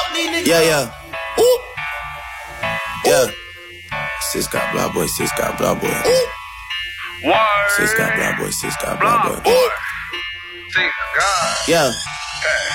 Yeah, yeah. Ooh. Yeah. Sis got blah boy, sis got blah boy. Sis got blah boy, sis got blah boy. Sis got. Yeah.